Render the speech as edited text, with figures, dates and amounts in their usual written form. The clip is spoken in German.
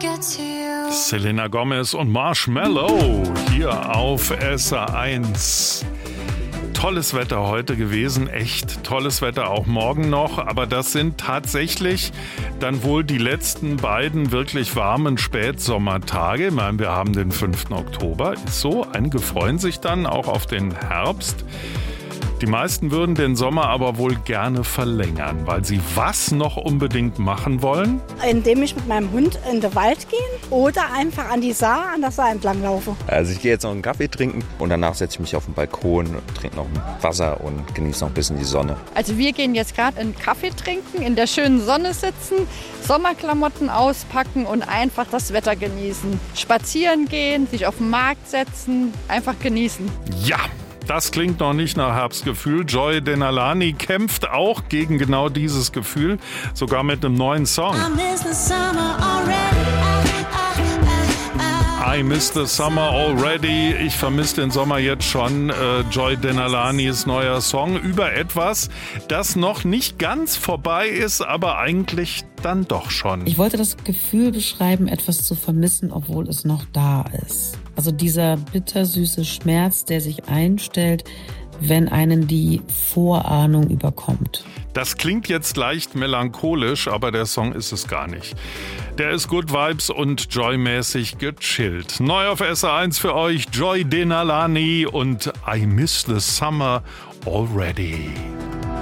Selena Gomez und Marshmello hier auf SR1. Tolles Wetter heute gewesen, echt tolles Wetter auch morgen noch, aber das sind tatsächlich dann wohl die letzten beiden wirklich warmen Spätsommertage. Ich meine, wir haben den 5. Oktober, ist so, einige freuen sich dann auch auf den Herbst. Die meisten würden den Sommer aber wohl gerne verlängern, weil sie was noch unbedingt machen wollen? Indem ich mit meinem Hund in den Wald gehe oder einfach an der Saar entlang laufe. Also ich gehe jetzt noch einen Kaffee trinken und danach setze ich mich auf den Balkon, trinke noch ein Wasser und genieße noch ein bisschen die Sonne. Also wir gehen jetzt gerade einen Kaffee trinken, in der schönen Sonne sitzen, Sommerklamotten auspacken und einfach das Wetter genießen. Spazieren gehen, sich auf den Markt setzen, einfach genießen. Ja! Das klingt noch nicht nach Herbstgefühl. Joy Denalani kämpft auch gegen genau dieses Gefühl, sogar mit einem neuen Song. I miss the summer already. Ich vermisse den Sommer jetzt schon. Joy Denalanis neuer Song über etwas, das noch nicht ganz vorbei ist, aber eigentlich dann doch schon. Ich wollte das Gefühl beschreiben, etwas zu vermissen, obwohl es noch da ist. Also dieser bittersüße Schmerz, der sich einstellt, wenn einen die Vorahnung überkommt. Das klingt jetzt leicht melancholisch, aber der Song ist es gar nicht. Der ist Good Vibes und Joy-mäßig gechillt. Neu auf SR1 für euch Joy Denalani und I Miss the Summer Already.